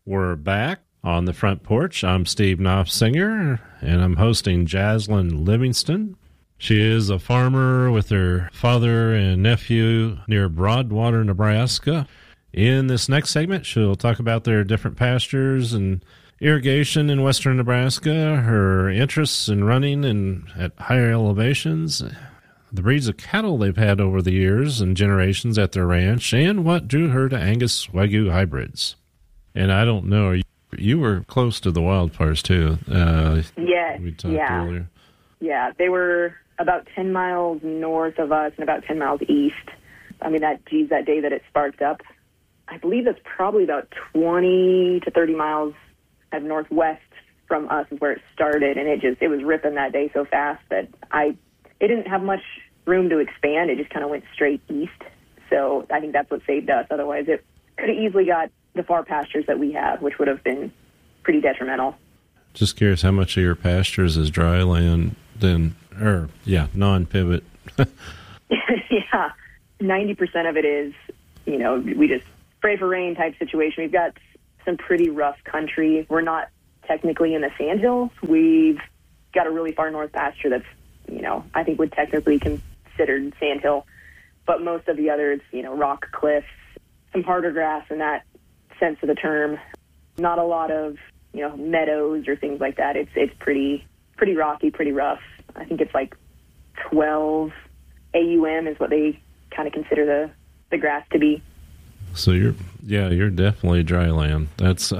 We're back on the front porch. I'm Steve Knopfsinger, and I'm hosting Jaslyn Livingston. She is a farmer with her father and nephew near Broadwater, Nebraska. In this next segment, she'll talk about their different pastures and irrigation in western Nebraska, her interests in running and at higher elevations, the breeds of cattle they've had over the years and generations at their ranch, and what drew her to Angus Wagyu hybrids. And I don't know, you were close to the wildfires too. Yes, we talked earlier. Yeah, they were about 10 miles north of us and about 10 miles east. I mean, that day that it sparked up, I believe that's probably about 20 to 30 miles at northwest from us is where it started, and it was ripping that day so fast that it didn't have much room to expand. It just kind of went straight east. So I think that's what saved us. Otherwise, it could have easily got the far pastures that we have, which would have been pretty detrimental. Just curious, how much of your pastures is dry land non-pivot? Yeah, 90% of it is, we just pray for rain type situation. We've got some pretty rough country. We're not technically in the sandhills. We've got a really far north pasture that's, I think would technically considered sandhill, but most of the others, rock cliffs, some harder grass in that sense of the term. Not a lot of, meadows or things like that. It's pretty rocky, pretty rough. I think it's like 12 AUM is what they kind of consider the grass to be. So you're definitely dry land. That's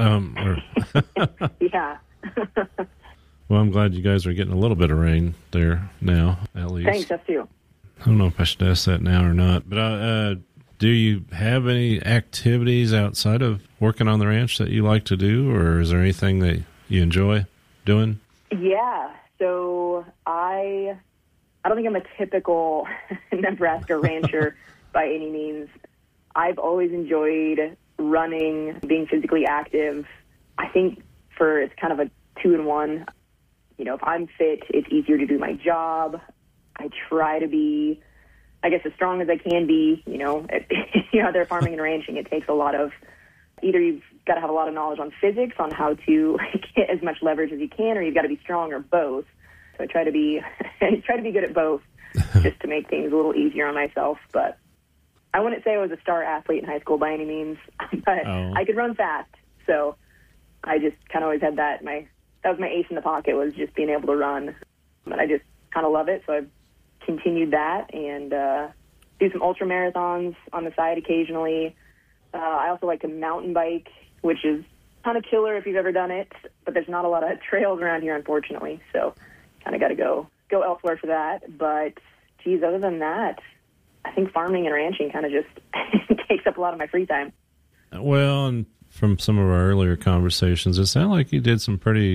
yeah. Well, I'm glad you guys are getting a little bit of rain there now, at least. Thanks, us too. I don't know if I should ask that now or not, but do you have any activities outside of working on the ranch that you like to do, or is there anything that you enjoy doing? Yeah, so I don't think I'm a typical Nebraska rancher by any means. I've always enjoyed running, being physically active. I think it's kind of a 2-in-1. If I'm fit, it's easier to do my job. I try to be, I guess, as strong as I can be. They're farming and ranching. It takes a lot of, either you've got to have a lot of knowledge on physics, on how to get as much leverage as you can, or you've got to be strong, or both. So I try to be good at both, just to make things a little easier on myself. But I wouldn't say I was a star athlete in high school by any means, but I could run fast. So I just kind of always had that. That was my ace in the pocket, was just being able to run. But I just kind of love it, so I've continued that and do some ultra marathons on the side occasionally. I also like to mountain bike, which is kind of killer if you've ever done it, but there's not a lot of trails around here, unfortunately. So kind of got to go elsewhere for that. But geez, other than that, I think farming and ranching kind of just takes up a lot of my free time. Well, and from some of our earlier conversations, it sounded like you did some pretty,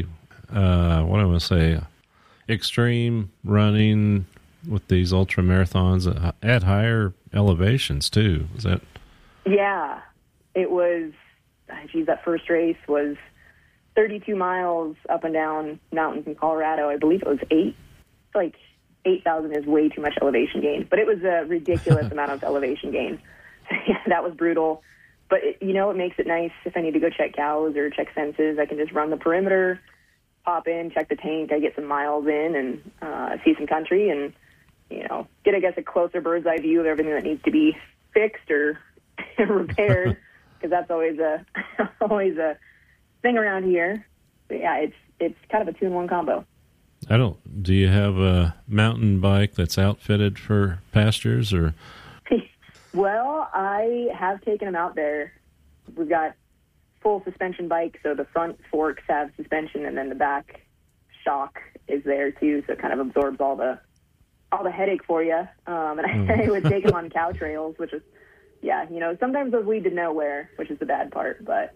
extreme running with these ultra marathons at higher elevations too. Is that? Yeah, it was. That first race was 32 miles up and down mountains in Colorado. I believe it was 8,000 is way too much elevation gain, but it was a ridiculous amount of elevation gain. Yeah, that was brutal. But, it makes it nice if I need to go check cows or check fences. I can just run the perimeter, pop in, check the tank. I get some miles in and see some country and, get, I guess, a closer bird's eye view of everything that needs to be fixed or repaired, because that's always a thing around here. But, yeah, it's kind of a 2-in-1 combo. Do you have a mountain bike that's outfitted for pastures or? Well, I have taken them out there. We've got full suspension bike, so the front forks have suspension, and then the back shock is there too, so it kind of absorbs all the headache for you. And I would take them on cow trails, which is, sometimes those lead to nowhere, which is the bad part. But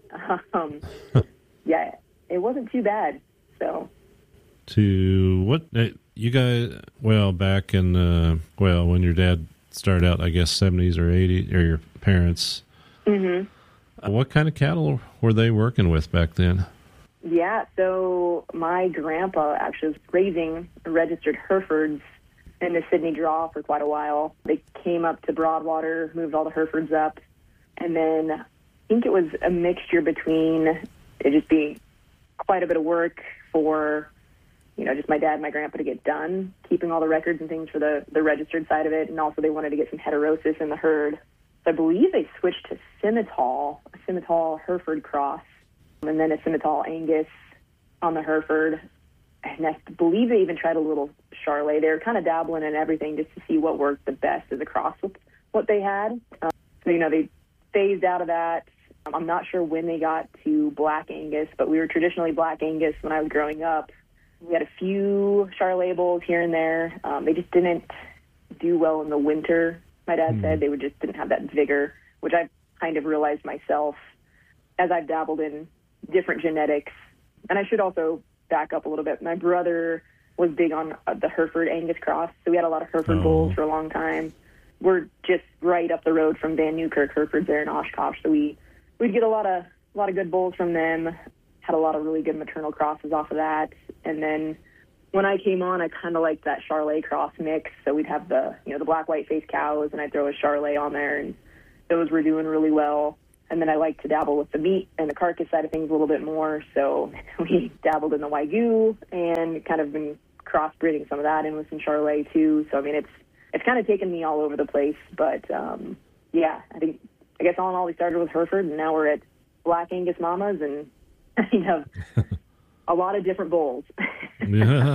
it wasn't too bad. So. To what you guys? Well, back in when your dad started out, I guess 70s or 80s, or your parents. Mm-hmm. What kind of cattle were they working with back then? Yeah, so my grandpa actually was raising registered Herefords in the Sydney Draw for quite a while. They came up to Broadwater, moved all the Herefords up, and then I think it was a mixture between it'd just be quite a bit of work for, just my dad and my grandpa to get done, keeping all the records and things for the registered side of it. And also they wanted to get some heterosis in the herd. So I believe they switched to Simmental, a Simmental Hereford cross, and then a Simmental Angus on the Hereford. And I believe they even tried a little Charolais. They were kind of dabbling in everything just to see what worked the best as a cross with what they had. So, they phased out of that. I'm not sure when they got to Black Angus, but we were traditionally Black Angus when I was growing up. We had a few Charolais bulls here and there. They just didn't do well in the winter, my dad said. They just didn't have that vigor, which I've kind of realized myself as I've dabbled in different genetics. And I should also back up a little bit. My brother was big on the Hereford Angus cross, so we had a lot of Hereford bulls for a long time. We're just right up the road from Van Newkirk Herefords there in Oshkosh, so we'd get a lot of good bulls from them. Had a lot of really good maternal crosses off of that. And then when I came on, I kind of liked that Charolais cross mix. So we'd have the black white faced cows, and I'd throw a Charolais on there, and those were doing really well. And then I like to dabble with the meat and the carcass side of things a little bit more. So we dabbled in the Wagyu and kind of been crossbreeding some of that in with some Charolais too. So I mean, it's kind of taken me all over the place. But I guess all in all, we started with Hereford, and now we're at Black Angus Mamas, and have a lot of different bulls. Yeah.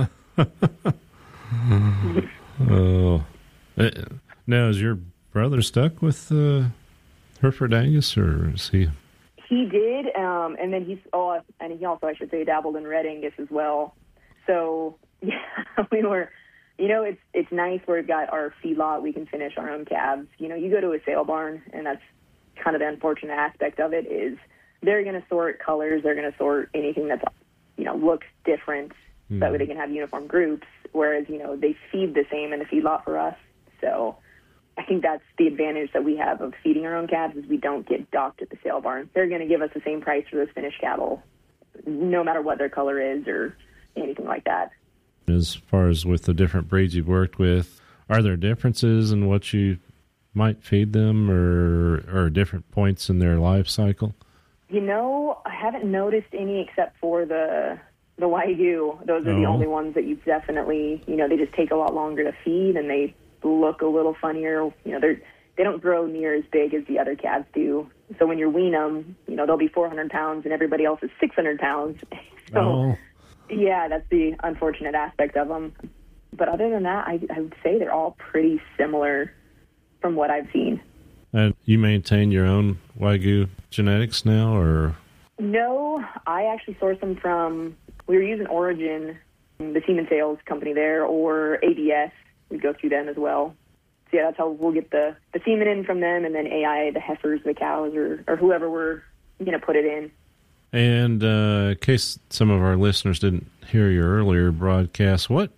Oh. Now, is your brother stuck with Hereford Angus, or is he? He did, and then he also, I should say, dabbled in Red Angus as well. So, yeah, we were, it's nice where we've got our feedlot. We can finish our own calves. You go to a sale barn, and that's kind of the unfortunate aspect of it is they're going to sort colors. They're going to sort anything that's, looks different. That way they can have uniform groups, whereas, they feed the same in the feedlot for us. So I think that's the advantage that we have of feeding our own calves is we don't get docked at the sale barn. They're going to give us the same price for those finished cattle, no matter what their color is or anything like that. As far as with the different breeds you've worked with, are there differences in what you might feed them or different points in their life cycle? I haven't noticed any except for the Wagyu. Those are the only ones that you've definitely, they just take a lot longer to feed and they look a little funnier. They don't grow near as big as the other calves do. So when you wean them, they'll be 400 pounds and everybody else is 600 pounds. So, yeah, that's the unfortunate aspect of them. But other than that, I would say they're all pretty similar from what I've seen. And you maintain your own Wagyu genetics now, or? No, I actually source them from, we were using Origin, the semen sales company there, or ABS. We go through them as well. So yeah, that's how we'll get the semen in from them, and then AI, the heifers, the cows, or whoever we're going to put it in. And in case some of our listeners didn't hear your earlier broadcast, what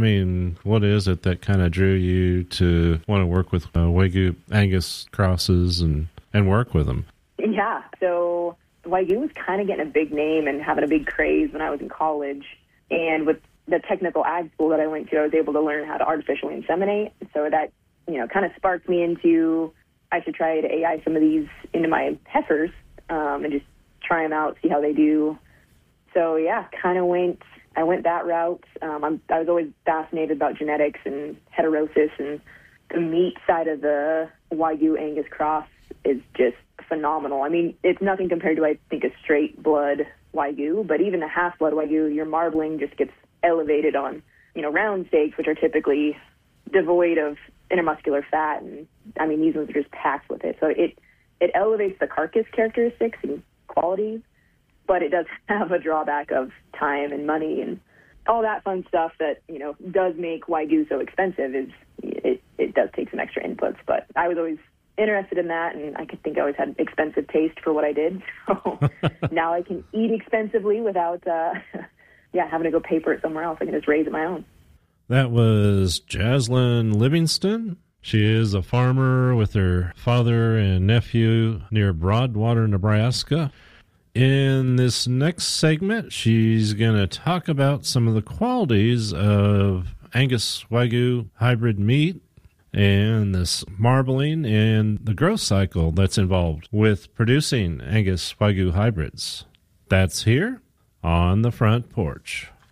is it that kind of drew you to want to work with Wagyu Angus crosses and work with them? Yeah, so Wagyu was kind of getting a big name and having a big craze when I was in college. And with the technical ag school that I went to, I was able to learn how to artificially inseminate. So that, kind of sparked me into, I should try to AI some of these into my heifers and just try them out, see how they do. So yeah, I went that route. I was always fascinated about genetics and heterosis, and the meat side of the Wagyu Angus cross is just phenomenal. I mean, it's nothing compared to, I think, a straight blood Wagyu, but even a half blood Wagyu, your marbling just gets elevated on, round steaks, which are typically devoid of intermuscular fat, and I mean, these ones are just packed with it. So it elevates the carcass characteristics and quality, but it does have a drawback of time and money and all that fun stuff that, does make Wagyu so expensive. Is it does take some extra inputs, but I was always interested in that, and I think I always had expensive taste for what I did. So now I can eat expensively without, having to go pay for it somewhere else. I can just raise it my own. That was Jaslyn Livingston. She is a farmer with her father and nephew near Broadwater, Nebraska. In this next segment, she's going to talk about some of the qualities of Angus Wagyu hybrid meat and this marbling and the growth cycle that's involved with producing Angus Wagyu hybrids. That's here on the front porch.